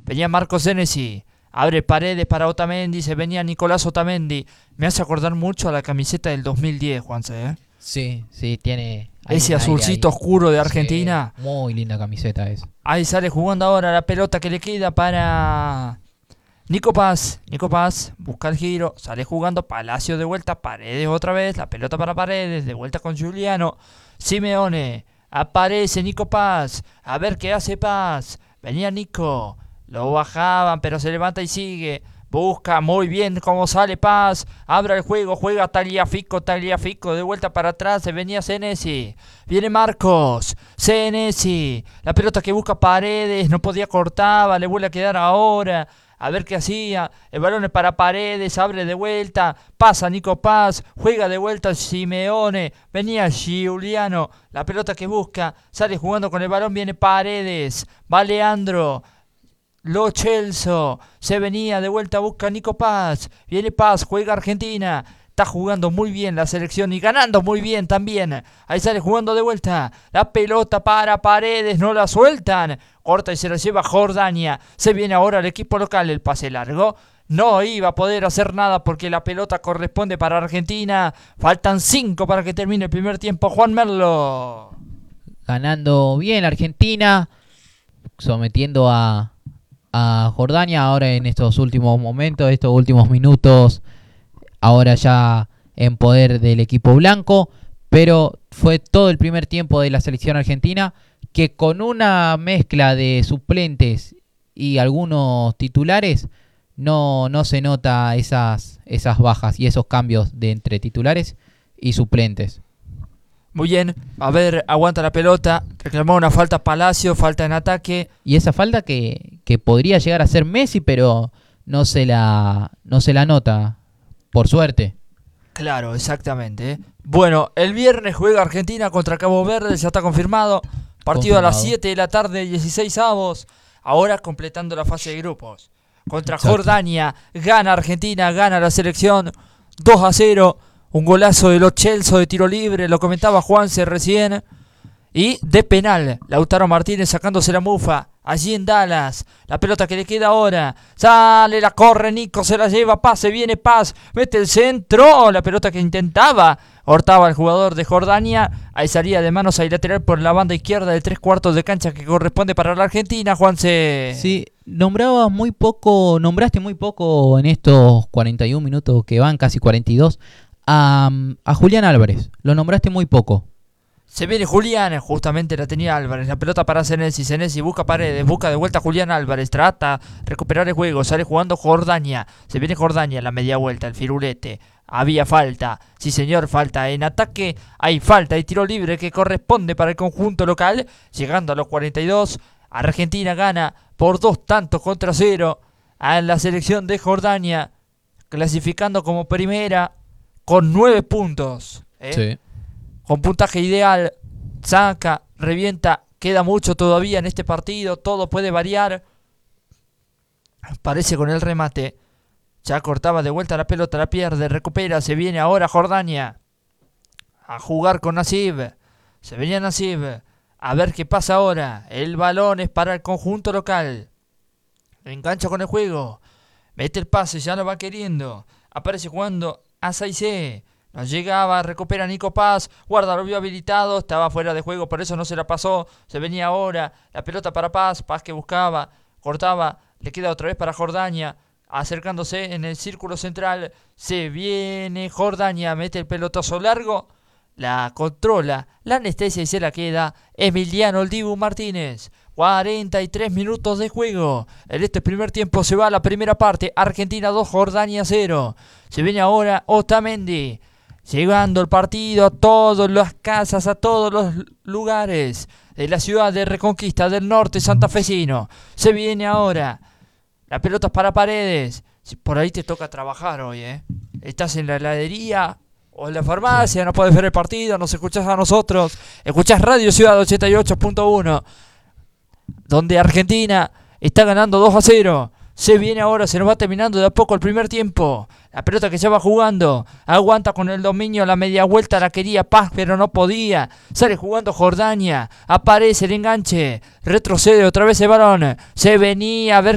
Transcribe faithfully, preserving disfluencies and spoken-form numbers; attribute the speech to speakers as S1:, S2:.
S1: Venía Marcos Senesi. Abre Paredes para Otamendi. Se venía Nicolás Otamendi. Me hace acordar mucho a la camiseta del dos mil diez, Juanse, ¿eh?
S2: Sí, sí, tiene...
S1: Ese azulcito oscuro de Argentina.
S2: Sí, muy linda camiseta es.
S1: Ahí sale jugando ahora la pelota que le queda para Nico Paz. Nico Paz busca el giro. Sale jugando Palacio de vuelta. Paredes otra vez. La pelota para Paredes. De vuelta con Giuliano. Simeone. Aparece Nico Paz. A ver qué hace Paz. Venía Nico. Lo bajaban pero se levanta y sigue. Busca muy bien cómo sale Paz. Abre el juego. Juega Tagliafico. Tagliafico de vuelta para atrás. Se venía Senesi. Viene Marcos. Senesi. La pelota que busca Paredes. No podía cortaba. Le vuelve a quedar ahora. A ver qué hacía. El balón es para Paredes. Abre de vuelta. Pasa Nico Paz. Juega de vuelta Simeone. Venía Giuliano. La pelota que busca. Sale jugando con el balón. Viene Paredes. Va Leandro. Lo Celso, se venía de vuelta, busca Nico Paz, viene Paz, juega Argentina, está jugando muy bien la selección y ganando muy bien también, ahí sale jugando de vuelta, la pelota para Paredes, no la sueltan, corta y se la lleva Jordania, se viene ahora el equipo local, el pase largo, no iba a poder hacer nada porque la pelota corresponde para Argentina, faltan cinco para que termine el primer tiempo, Juan Merlo.
S2: Ganando bien Argentina, sometiendo a... a Jordania ahora en estos últimos momentos, estos últimos minutos, ahora ya en poder del equipo blanco, pero fue todo el primer tiempo de la selección argentina que con una mezcla de suplentes y algunos titulares no, no se nota esas, esas bajas y esos cambios de entre titulares y suplentes.
S1: Muy bien, a ver, aguanta la pelota, reclamó una falta Palacio, falta en ataque.
S2: Y esa falta que, que podría llegar a ser Messi, pero no se la no se la nota, por suerte.
S1: Claro, exactamente. ¿eh? Bueno, el viernes juega Argentina contra Cabo Verde, ya está confirmado. Partido confirmado. A las siete de la tarde, dieciséis avos. Ahora completando la fase de grupos. Contra Exacto. Jordania, gana Argentina, gana la selección dos a cero. Un golazo de Lo Celso de tiro libre, lo comentaba Juanse recién. Y de penal, Lautaro Martínez sacándose la mufa. Allí en Dallas, la pelota que le queda ahora. Sale, la corre Nico, se la lleva Paz, se viene Paz. Mete el centro, la pelota que intentaba. Hortaba el jugador de Jordania. Ahí salía de manos ahí lateral por la banda izquierda de tres cuartos de cancha que corresponde para la Argentina, Juanse.
S2: Sí, nombrabas muy poco, nombraste muy poco en estos cuarenta y un minutos que van, casi cuarenta y dos. A, a Julián Álvarez, lo nombraste muy poco.
S1: Se viene Julián, justamente la tenía Álvarez, la pelota para Senesi, Senesi busca Paredes, busca de vuelta a Julián Álvarez, trata de recuperar el juego, sale jugando Jordania, se viene Jordania, la media vuelta, el firulete, había falta, sí señor, falta en ataque, hay falta, hay tiro libre que corresponde para el conjunto local, llegando a los cuarenta y dos, Argentina gana por dos tantos contra cero a la selección de Jordania, clasificando como primera, con nueve puntos, ¿eh?
S2: Sí.
S1: Con puntaje ideal, saca, revienta, queda mucho todavía en este partido, todo puede variar. Parece con el remate, ya cortaba de vuelta la pelota, la pierde, recupera, se viene ahora Jordania a jugar con Nasib, se venía Nasib, a ver qué pasa ahora, el balón es para el conjunto local, engancha con el juego, mete el pase, ya lo va queriendo, aparece jugando a Saizé. No llegaba, recupera Nico Paz, guarda, lo vio habilitado, estaba fuera de juego, por eso no se la pasó, se venía ahora, la pelota para Paz, Paz que buscaba, cortaba, le queda otra vez para Jordania, acercándose en el círculo central, se viene Jordania, mete el pelotazo largo, la controla, la anestesia y se la queda Emiliano El Dibu Martínez. cuarenta y tres minutos de juego. En este primer tiempo se va la primera parte. Argentina dos, Jordania cero. Se viene ahora Otamendi. Llegando el partido a todas las casas, a todos los lugares de la ciudad de Reconquista del norte santafesino. Se viene ahora. La pelota es para Paredes. Por ahí te toca trabajar hoy, ¿eh? Estás en la heladería o en la farmacia, no podés ver el partido, nos escuchás a nosotros. Escuchás Radio Ciudad ochenta y ocho punto uno. Donde Argentina está ganando dos a cero. Se viene ahora, se nos va terminando de a poco el primer tiempo. La pelota que ya va jugando. Aguanta con el dominio, la media vuelta la quería Paz, pero no podía. Sale jugando Jordania. Aparece el enganche. Retrocede otra vez el balón. Se venía a ver